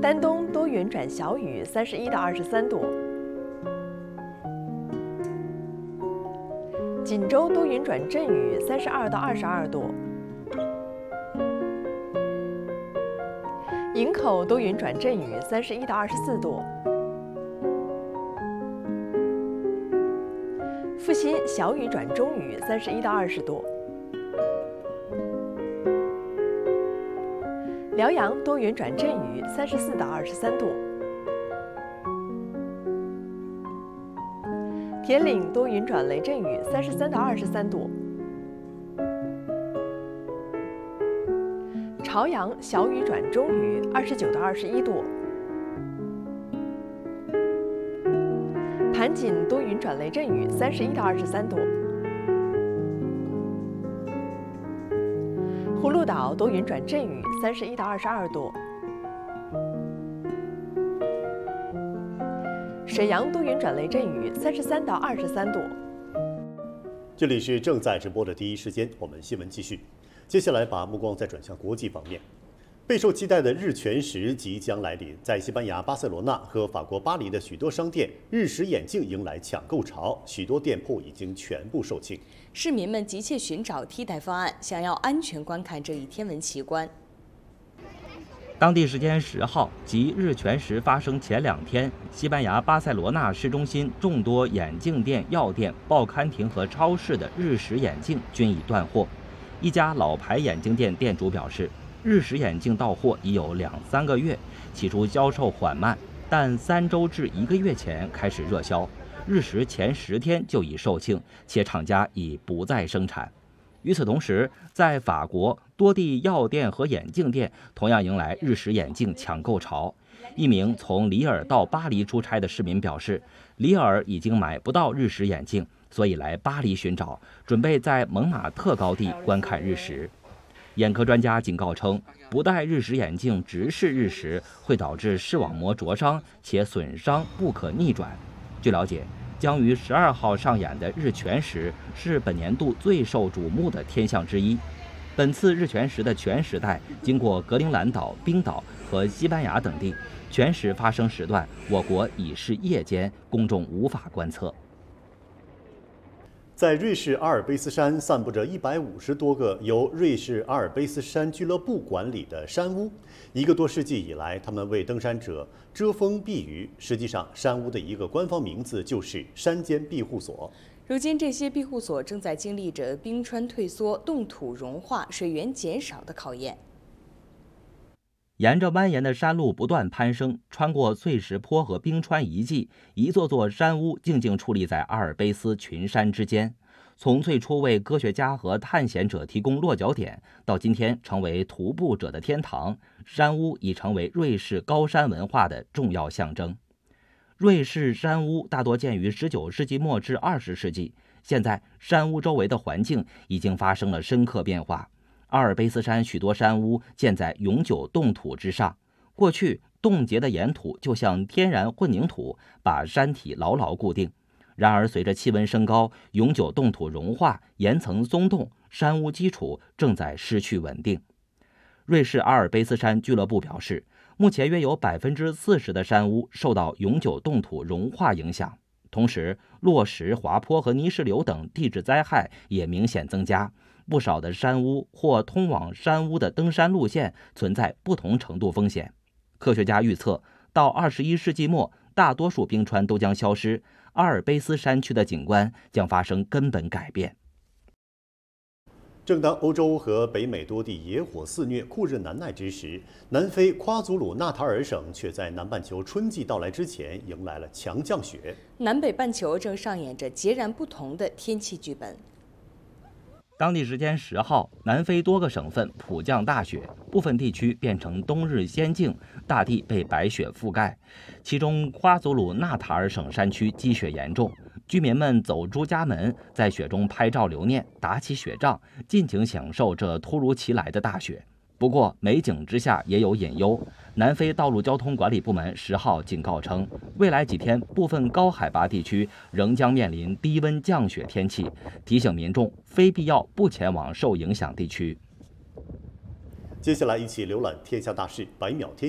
丹东多云转小雨，31到23度；锦州多云转阵雨，32到22度；营口多云转阵雨，31到24度；阜新小雨转中雨，31到20度；辽阳多云转阵雨，34到23度；田岭多云转雷阵雨，33到23度；朝阳小雨转中雨，29到21度；盘锦多云转雷阵雨，31到23度；葫芦岛多云转阵雨，31到22度；沈阳多云转雷阵雨，33到23度。 这里是正在直播的第一时间，我们新闻继续。接下来把目光再转向国际方面，备受期待的日全食即将来临。在西班牙巴塞罗那和法国巴黎的许多商店，日食眼镜迎来抢购潮，许多店铺已经全部售罄。 市民们急切寻找替代方案，想要安全观看这一天文奇观。 当地时间10号，即日全食发生前2天，西班牙巴塞罗那市中心众多眼镜店、药店、报刊亭和超市的日食眼镜均已断货。一家老牌眼镜店店主表示，日食眼镜到货已有2-3个月，起初销售缓慢，但3周至1个月前开始热销，日食前10天就已售罄，且厂家已不再生产。与此同时，在法国多地药店和眼镜店同样迎来日食眼镜抢购潮。一名从里尔到巴黎出差的市民表示，里尔已经买不到日食眼镜，所以来巴黎寻找，准备在蒙马特高地观看日食。眼科专家警告称，不戴日食眼镜直视日食会导致视网膜灼伤，且损伤不可逆转。据了解，将于12号上演的日全食是本年度最受瞩目的天象之一。本次日全食的全时带经过格陵兰岛、冰岛和西班牙等地，全食发生时段我国已是夜间，公众无法观测。 在瑞士阿尔卑斯山散布着150多个由瑞士阿尔卑斯山俱乐部管理的山屋。1个多世纪以来，他们为登山者遮风避雨。实际上，山屋的一个官方名字就是山间庇护所。 如今，这些庇护所正在经历着冰川退缩、冻土融化、水源减少的考验。 沿着蜿蜒的山路不断攀升，穿过碎石坡和冰川遗迹，一座座山屋静静矗立在阿尔卑斯群山之间。从最初为科学家和探险者提供落脚点，到今天成为徒步者的天堂，山屋已成为瑞士高山文化的重要象征。瑞士山屋大多建于19世纪末至20世纪，现在山屋周围的环境已经发生了深刻变化。阿尔卑斯山许多山屋建在永久冻土之上，过去冻结的岩土就像天然混凝土，把山体牢牢固定。然而随着气温升高，永久冻土融化，岩层松动，山屋基础正在失去稳定。瑞士阿尔卑斯山俱乐部表示，目前约有40%的山屋受到永久冻土融化影响，同时落石、滑坡和泥石流等地质灾害也明显增加。不少的山屋或通往山屋的登山路线存在不同程度风险。科学家预测，到21世纪末，大多数冰川都将消失，阿尔卑斯山区的景观将发生根本改变。 正当欧洲和北美多地野火肆虐、酷热难耐之时，南非夸祖鲁纳塔尔省却在南半球春季到来之前迎来了强降雪。 南北半球正上演着截然不同的天气剧本。 当地时间10号，南非多个省份普降大雪，部分地区变成冬日仙境，大地被白雪覆盖。其中，夸祖鲁纳塔尔省山区积雪严重，居民们走出家门，在雪中拍照留念，打起雪仗，尽情享受这突如其来的大雪。不过，美景之下也有隐忧。南非道路交通管理部门10号警告称，未来几天部分高海拔地区仍将面临低温降雪天气，提醒民众非必要不前往受影响地区。 接下来一起浏览天下大事，100秒天。